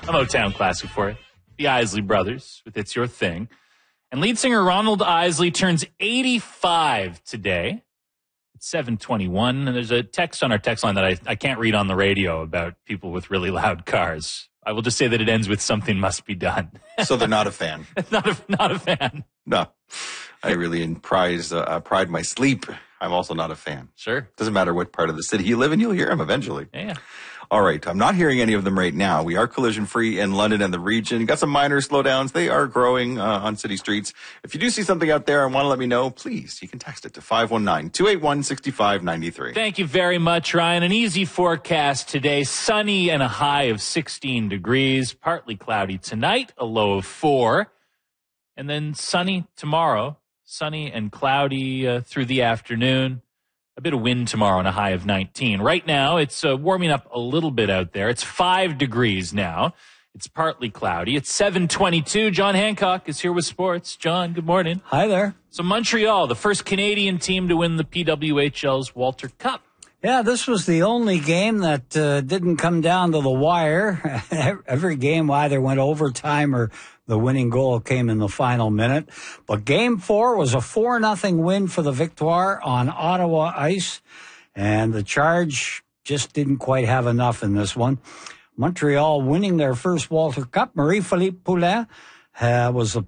A Motown classic for you. The Isley Brothers with It's Your Thing. And lead singer Ronald Isley turns 85 today. It's 7:21, and there's a text on our text line that I can't read on the radio about people with really loud cars. I will just say that it ends with something must be done. So they're not a fan. not a fan. No. I really pride my sleep. I'm also not a fan. Sure. Doesn't matter what part of the city you live in, you'll hear them eventually. Yeah. All right. I'm not hearing any of them right now. We are collision free in London and the region. Got some minor slowdowns. They are growing on city streets. If you do see something out there and want to let me know, please, you can text it to 519-281-6593. Thank you very much, Ryan. An easy forecast today. Sunny and a high of 16 degrees. Partly cloudy tonight, a low of 4. And then sunny tomorrow. Sunny and cloudy through the afternoon. A bit of wind tomorrow and a high of 19. Right now, it's warming up a little bit out there. It's 5 degrees now. It's partly cloudy. It's 7:22. John Hancock is here with sports. John, good morning. Hi there. So Montreal, the first Canadian team to win the PWHL's Walter Cup. Yeah, this was the only game that didn't come down to the wire. Every game either went overtime or the winning goal came in the final minute. But Game 4 was a 4-0 win for the Victoire on Ottawa ice. And the Charge just didn't quite have enough in this one. Montreal winning their first Walter Cup. Marie-Philippe Poulin was the